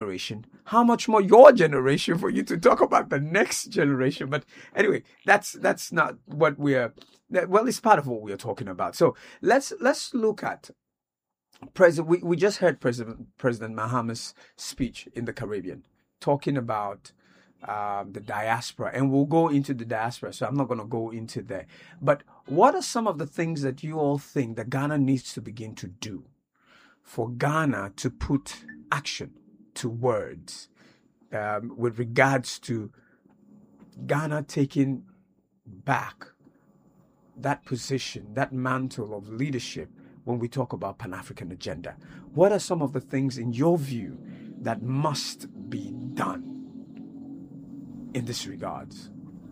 generation, how much more your generation for you to talk about the next generation? But anyway, that's not what it's part of what we are talking about. So let's look at we just heard President Mahama's speech in the Caribbean talking about the diaspora, and we'll go into the diaspora, so I'm not going to go into there. But what are some of the things that you all think that Ghana needs to begin to do for Ghana to put action to words with regards to Ghana taking back that position, that mantle of leadership when we talk about Pan-African agenda? What are some of the things in your view that must be done in this regards?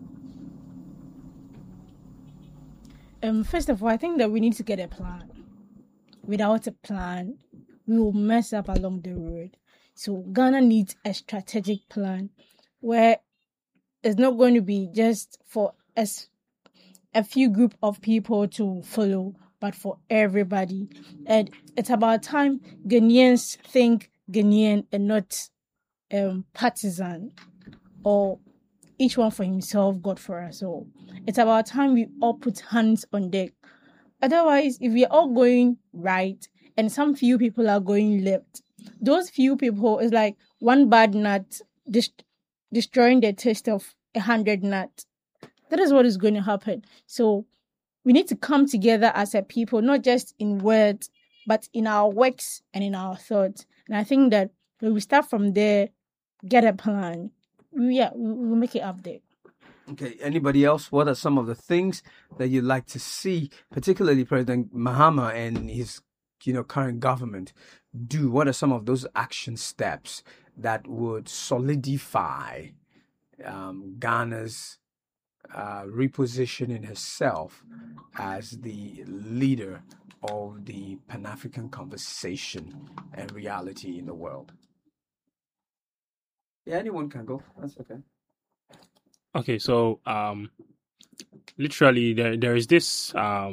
First of all, I think that we need to get a plan. Without a plan, we will mess up along the road. So Ghana needs a strategic plan where it's not going to be just for a few group of people to follow, but for everybody. And it's about time Ghanaians think Ghanaian and not partisan, or each one for himself, God for us all. It's about time we all put hands on deck. Otherwise, if we are all going right and some few people are going left, those few people is like one bad nut destroying the taste of 100 nuts. That is what is going to happen. So we need to come together as a people, not just in words, but in our works and in our thoughts. And I think that when we start from there, get a plan, we'll make it up there. Okay, anybody else? What are some of the things that you'd like to see, particularly President Mahama and his current government do? What are some of those action steps that would solidify Ghana's repositioning herself as the leader of the Pan-African conversation and reality in the world? Yeah, anyone can go. That's okay. Okay, so literally there is this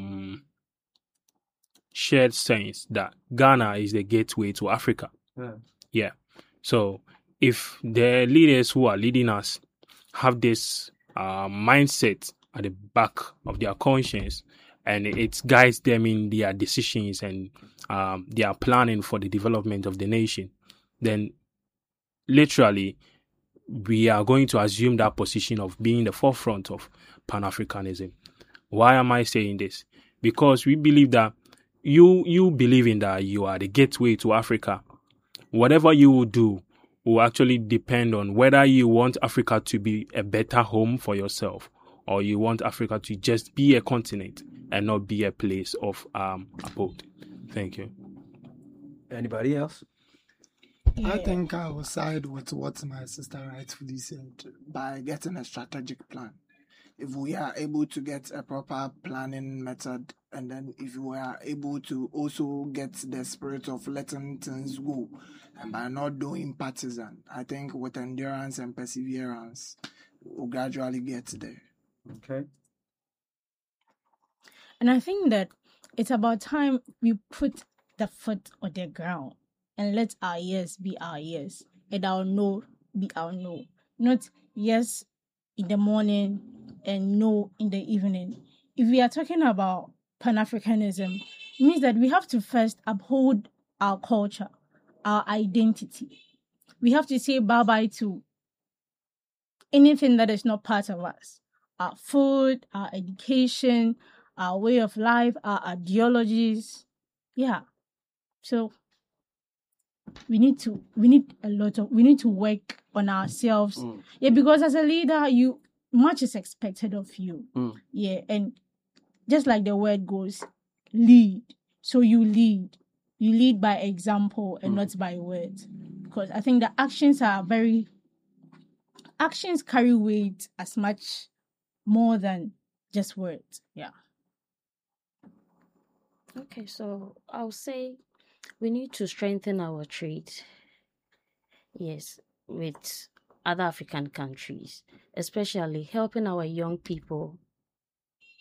shared sense that Ghana is the gateway to Africa. Yeah. So if the leaders who are leading us have this mindset at the back of their conscience, and it guides them in their decisions and their planning for the development of the nation, then literally we are going to assume that position of being the forefront of Pan-Africanism. Why am I saying this? Because we believe that you believe in that you are the gateway to Africa. Whatever you will do will actually depend on whether you want Africa to be a better home for yourself, or you want Africa to just be a continent and not be a place of abode. Thank you. Anybody else? I think I will side with what my sister rightfully said by getting a strategic plan. If we are able to get a proper planning method, and then if we are able to also get the spirit of letting things go, and by not doing partisan, I think with endurance and perseverance, we'll gradually get there. Okay. And I think that it's about time we put the foot on the ground and let our yes be our yes and our no be our no. Not yes in the morning and no in the evening. If we are talking about Pan-Africanism, it means that we have to first uphold our culture, our identity. We have to say bye-bye to anything that is not part of us. Our food, our education, our way of life, our ideologies. Yeah. So we need to work on ourselves. Yeah, because as a leader, much is expected of you. Yeah, and just like the word goes, lead. So you lead. You lead by example and not by words. Because I think the actions carry weight as much more than just words. Yeah. Okay, so I'll say we need to strengthen our trade. Yes, with other African countries, especially helping our young people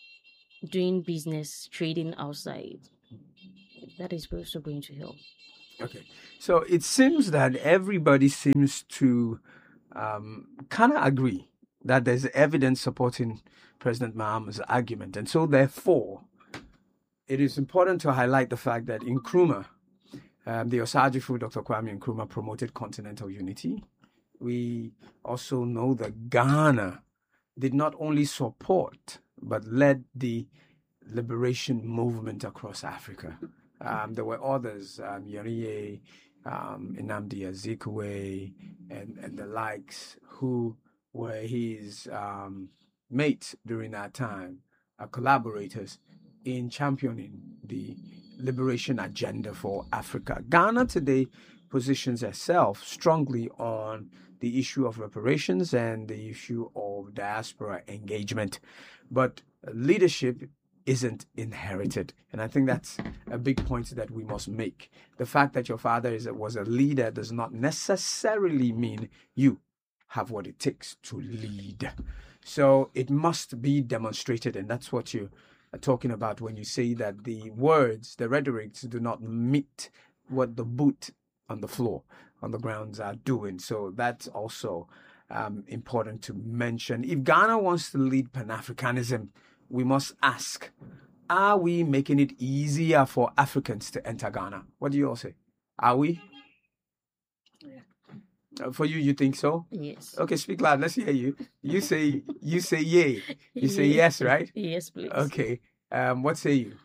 doing business, trading outside. That is also going to help. Okay. So it seems that everybody seems to kind of agree that there's evidence supporting President Mahama's argument. And so, therefore, it is important to highlight the fact that Nkrumah, the Osagyefo, Dr. Kwame Nkrumah, promoted continental unity. We also know that Ghana did not only support, but led the liberation movement across Africa. There were others, Yariye, Nnamdi Azikiwe, and the likes, who were his mates during that time, collaborators in championing the liberation agenda for Africa. Ghana today positions itself strongly on the issue of reparations and the issue of diaspora engagement. But leadership isn't inherited. And I think that's a big point that we must make. The fact that your father was a leader does not necessarily mean you have what it takes to lead. So it must be demonstrated, and that's what you are talking about when you say that the words, the rhetorics, do not meet what the boot on the floor, on the grounds are doing. So that's also important to mention. If Ghana wants to lead Pan-Africanism, we must ask, are we making it easier for Africans to enter Ghana? What do you all say? Are we? For you, you think so? Yes. Okay, speak loud. Let's hear you. You say yay. You say yes, right? Yes, please. Okay. What say you?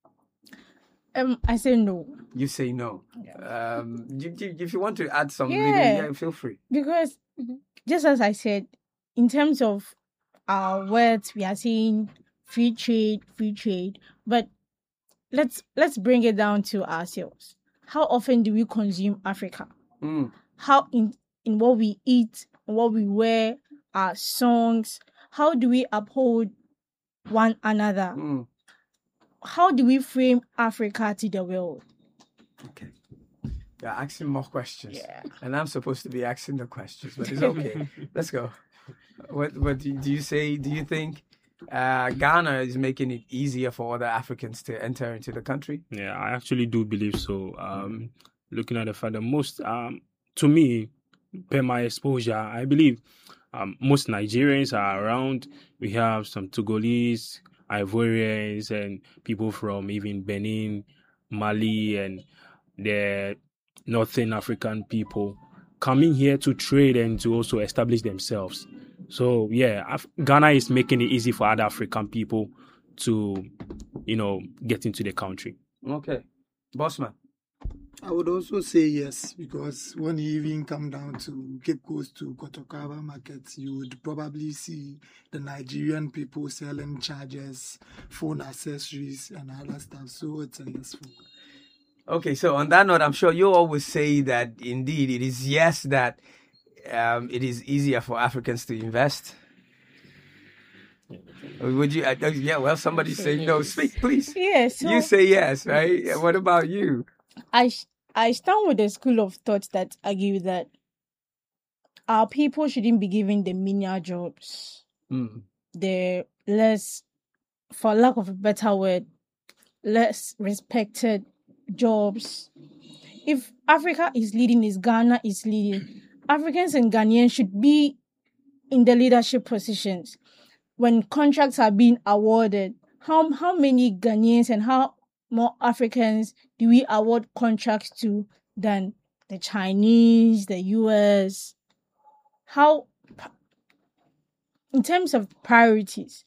I say no. You say no. Yeah. If you want to add some, feel free. Because just as I said, in terms of our words, we are saying free trade. But let's bring it down to ourselves. How often do we consume Africa? How in what we eat, what we wear, our songs? How do we uphold one another? How do we frame Africa to the world? Okay. You're asking more questions. Yeah. And I'm supposed to be asking the questions, but it's okay. Let's go. What do you say? Do you think Ghana is making it easier for other Africans to enter into the country? Yeah, I actually do believe so. Looking at the fact that most, to me, per my exposure, I believe most Nigerians are around. We have some Togolese, Ivorians, and people from even Benin, Mali, and the Northern African people coming here to trade and to also establish themselves. So, yeah, Ghana is making it easy for other African people to, get into the country. Okay. Bossman? I would also say yes, because when you even come down to Cape Coast to Kotokawa markets, you would probably see the Nigerian people selling chargers, phone accessories, and other stuff. So it's a yes for me. Okay, so on that note, I'm sure you always say that indeed it is yes that it is easier for Africans to invest. Would you? Yeah, well, somebody's saying no. Speak, please. Yes. You say yes, right? What about you? I stand with the school of thought that argue that our people shouldn't be given the menial jobs. The less, for lack of a better word, less respected jobs. If Africa is leading, is Ghana is leading, Africans and Ghanaians should be in the leadership positions. When contracts are being awarded, how many Ghanaians and how more Africans do we award contracts to than the Chinese, the US? How, in terms of priorities,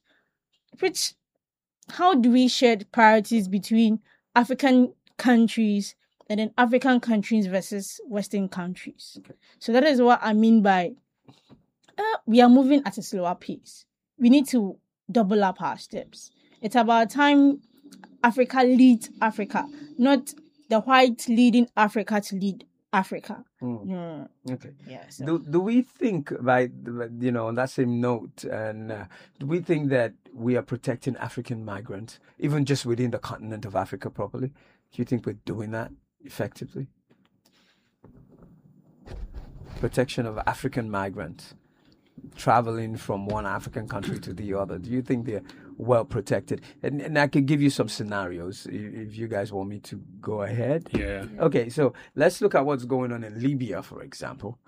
how do we share priorities between African countries and then African countries versus Western countries? Okay. So that is what I mean by we are moving at a slower pace. We need to double up our steps. It's about time Africa leads Africa, not the white leading Africa to lead Africa. Okay. Yeah. So. Do we think, on that same note, and do we think that we are protecting African migrants, even just within the continent of Africa properly? Do you think we're doing that effectively? Protection of African migrants, traveling from one African country to the other? Do you think they're well protected? And I could give you some scenarios if you guys want me to go ahead. Yeah. Okay, so let's look at what's going on in Libya, for example.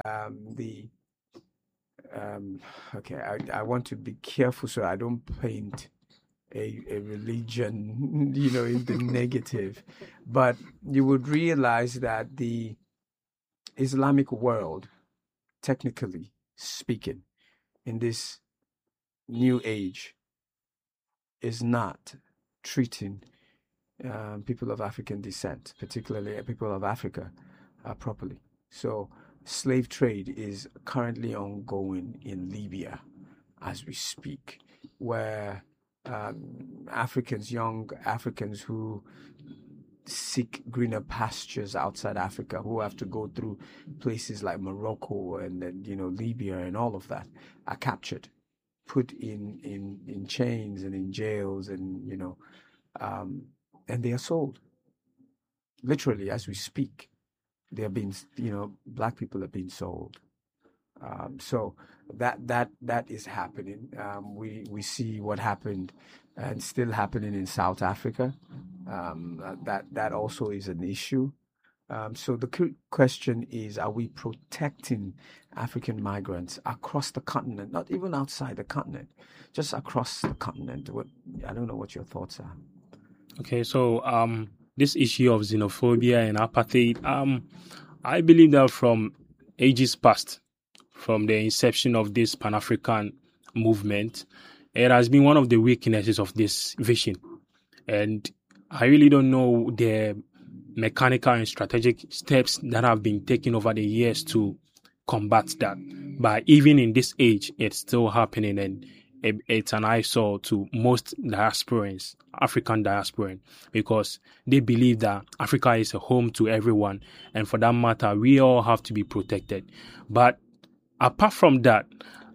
Okay, I want to be careful so I don't paint a religion, in the negative, but you would realize that the Islamic world, technically speaking, in this new age, is not treating people of African descent, particularly people of Africa, properly. So slave trade is currently ongoing in Libya as we speak, where young Africans who seek greener pastures outside Africa, who have to go through places like Morocco and then Libya and all of that, are captured, put in chains and in jails, and and they are sold literally as we speak. They are being, black people are being sold. So that is happening. We see what happened and still happening in South Africa. That also is an issue. So the question is, are we protecting African migrants across the continent, not even outside the continent, just across the continent? I don't know what your thoughts are. Okay, so this issue of xenophobia and apartheid, I believe that from ages past, from the inception of this Pan-African movement, it has been one of the weaknesses of this vision. And I really don't know the mechanical and strategic steps that have been taken over the years to combat that. But even in this age, it's still happening, and it's an eyesore to most diasporans, African diasporans, because they believe that Africa is a home to everyone, and for that matter, we all have to be protected. But apart from that,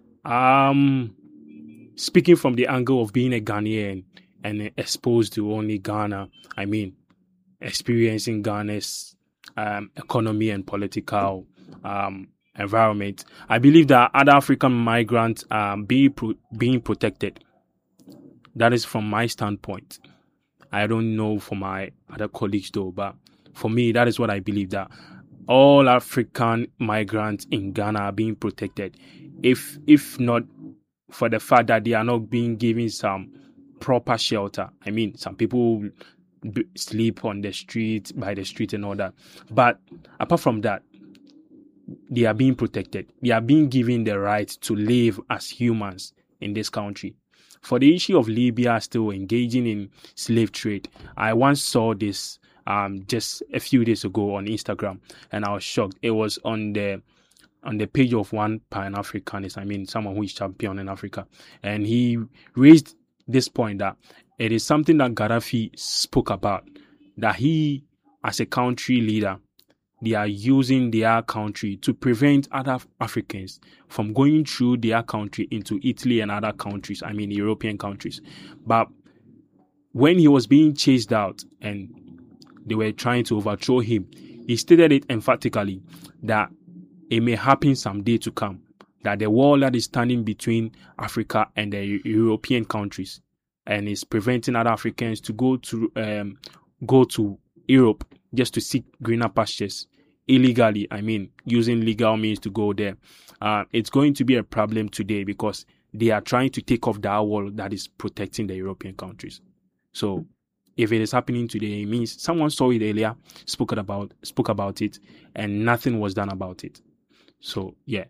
speaking from the angle of being a Ghanaian and exposed to only Ghana, experiencing Ghana's economy and political environment, I believe that other African migrants are being protected. That is from my standpoint. I don't know for my other colleagues though, but for me, that is what I believe, that all African migrants in Ghana are being protected. If not for the fact that they are not being given some proper shelter. Some people sleep on the street, by the street and all that. But apart from that, they are being protected. They are being given the right to live as humans in this country. For the issue of Libya still engaging in slave trade, I once saw this just a few days ago on Instagram, and I was shocked. It was on the page of one Pan-Africanist, someone who is champion in Africa, and he raised this point that it is something that Gaddafi spoke about, that he, as a country leader, they are using their country to prevent other Africans from going through their country into Italy and other countries, European countries. But when he was being chased out and they were trying to overthrow him, he stated it emphatically that it may happen someday to come, that the wall that is standing between Africa and the European countries and is preventing other Africans to go to Europe just to seek greener pastures illegally, using legal means to go there. It's going to be a problem today because they are trying to take off that wall that is protecting the European countries. So if it is happening today, it means someone saw it earlier, spoke about it, and nothing was done about it. So, yeah.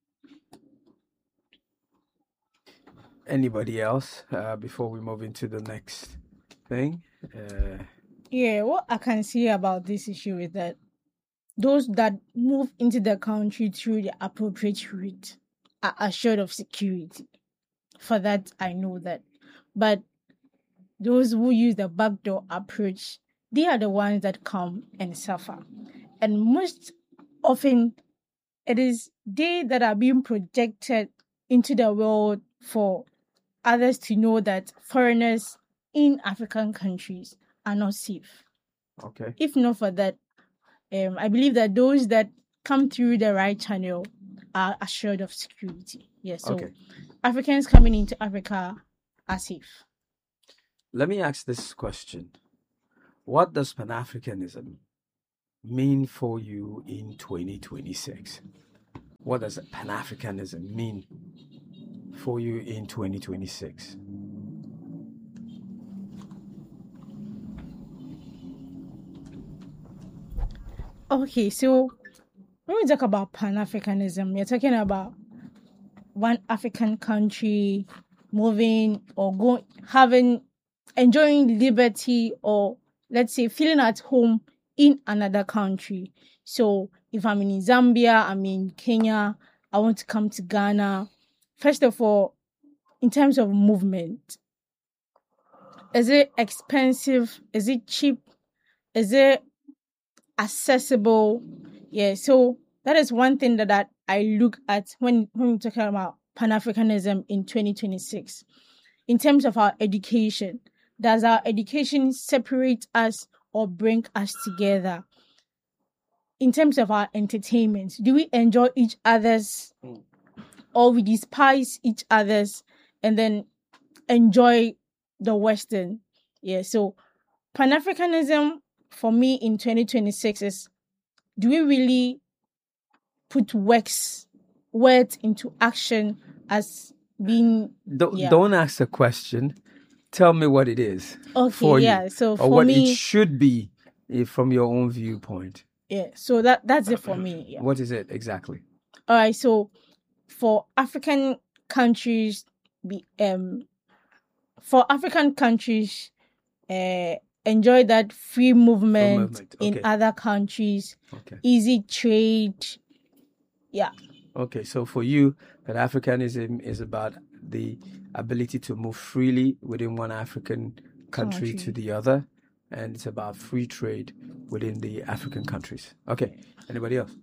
Anybody else before we move into the next thing? Yeah, what I can say about this issue is that those that move into the country through the appropriate route are assured of security. For that, I know that. But those who use the backdoor approach, they are the ones that come and suffer. And most often, it is they that are being projected into the world for others to know that foreigners in African countries are not safe. Okay. If not for that, I believe that those that come through the right channel are assured of security. Yes, so Okay. Africans coming into Africa are safe. Let me ask this question. What does Pan-Africanism mean for you in 2026? What does Pan-Africanism mean for you in 2026? Okay, so when we talk about Pan-Africanism, we're talking about one African country moving or going, enjoying liberty, or let's say feeling at home in another country. So if I'm in Zambia, I'm in Kenya, I want to come to Ghana. First of all, in terms of movement, is it expensive? Is it cheap? Is it accessible? Yeah, so that is one thing that I look at when we're talking about Pan-Africanism in 2026. In terms of our education, does our education separate us or bring us together? In terms of our entertainment, do we enjoy each other's or we despise each other's and then enjoy the Western? Yeah, so Pan-Africanism for me in 2026 is, do we really put words into action as being... Don't ask a question. Tell me what it is. Okay, for yeah. you, So or for what me, it should be from your own viewpoint. yeah. So that's it for me. Yeah. What is it exactly? All right. So for African countries, enjoy that free movement in Okay. other countries, Okay. easy trade. Yeah. Okay, so for you, Pan-Africanism is about the ability to move freely within one African country to the other, and it's about free trade within the African countries. Okay, anybody else?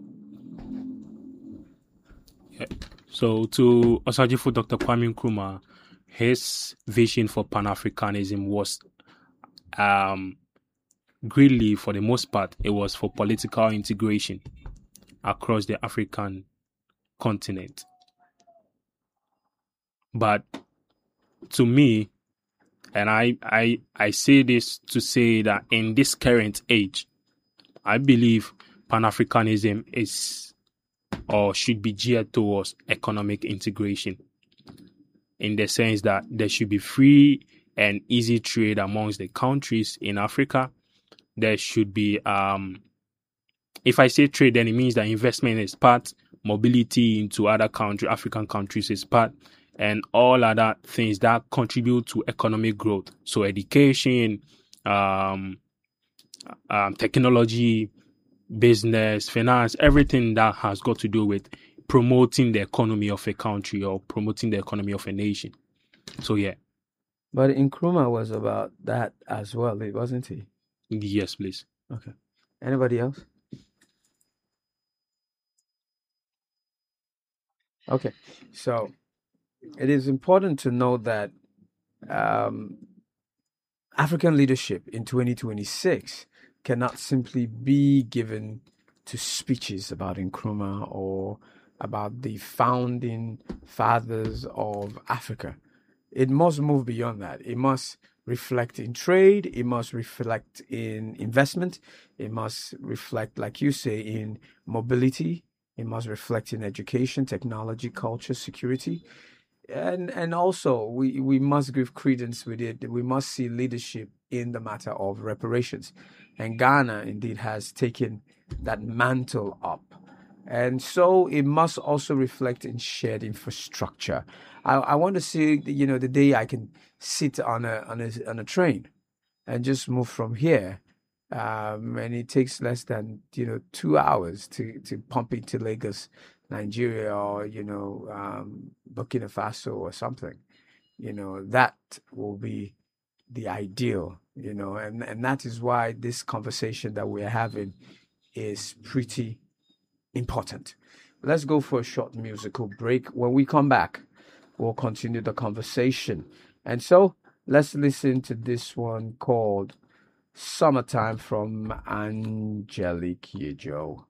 Yeah. So to Osagyefo Dr. Kwame Nkrumah, his vision for Pan-Africanism was greatly, for the most part, it was for political integration across the African continent. But to me, and I say this to say that in this current age, I believe Pan-Africanism is or should be geared towards economic integration, in the sense that there should be free and easy trade amongst the countries in Africa. There should be, if I say trade, then it means that investment is part, mobility into other African countries is part, and all other things that contribute to economic growth. So education, technology, business, finance, everything that has got to do with promoting the economy of a country or promoting the economy of a nation. So yeah. But Nkrumah was about that as well, wasn't he? Yes, please. Okay. Anybody else? Okay. So it is important to know that African leadership in 2026 cannot simply be given to speeches about Nkrumah or about the founding fathers of Africa. It must move beyond that. It must reflect in trade. It must reflect in investment. It must reflect, like you say, in mobility. It must reflect in education, technology, culture, security. And also, we must give credence with it. We must see leadership in the matter of reparations. And Ghana, indeed, has taken that mantle up. And so it must also reflect in shared infrastructure. I want to see, the day I can sit on a train and just move from here. And it takes less than 2 hours to pump into Lagos, Nigeria, or Burkina Faso or something. That will be the ideal. And that is why this conversation that we're having is pretty important. Let's go for a short musical break. When we come back, we'll continue the conversation. And so let's listen to this one called Summertime from Angelique Kidjo.